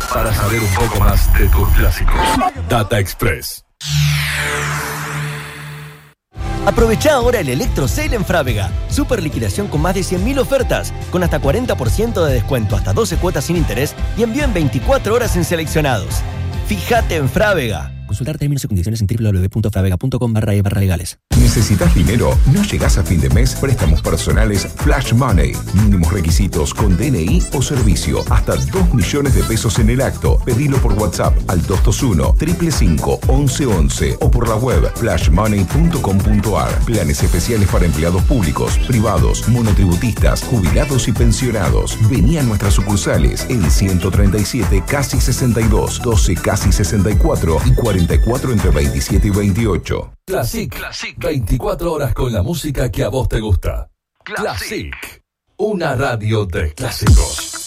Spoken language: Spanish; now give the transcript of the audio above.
para saber un poco más de tus clásicos. Data Express. Aprovechá ahora el Electro Sale en Frávega. Super liquidación con más de 100.000 ofertas, con hasta 40% de descuento, hasta 12 cuotas sin interés y envío en 24 horas en seleccionados. Fíjate en Frávega. Consultar términos y condiciones en www.fravega.com/legales. ¿Necesitas dinero? ¿No llegás a fin de mes? Préstamos personales Flash Money. Mínimos requisitos con DNI o servicio. Hasta 2 millones de pesos en el acto. Pedilo por WhatsApp al 221-555-1111 o por la web flashmoney.com.ar. Planes especiales para empleados públicos, privados, monotributistas, jubilados y pensionados. Vení a nuestras sucursales en 137 casi 62, 12 casi 64 y 44 entre 27 y 28. Classic. 24 horas con la música que a vos te gusta. Classic. Una radio de clásicos.